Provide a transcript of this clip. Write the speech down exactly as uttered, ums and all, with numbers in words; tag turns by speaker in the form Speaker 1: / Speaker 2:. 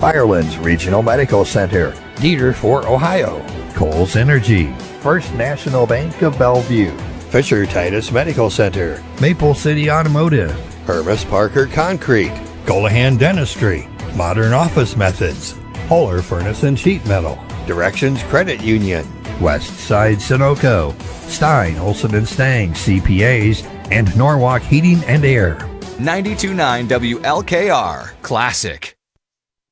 Speaker 1: Ireland's Regional Medical Center,
Speaker 2: Dieter for Ohio,
Speaker 1: Coles Energy, First National Bank of Bellevue, Fisher Titus Medical Center,
Speaker 2: Maple City Automotive,
Speaker 1: Hermes Parker Concrete,
Speaker 2: Golahan Dentistry,
Speaker 1: Modern Office Methods,
Speaker 2: Holler Furnace and Sheet Metal,
Speaker 1: Directions Credit Union,
Speaker 2: West Side Sunoco, Stein, Olson and Stang, C P As, and Norwalk Heating and Air.
Speaker 3: ninety-two point nine W L K R Classic.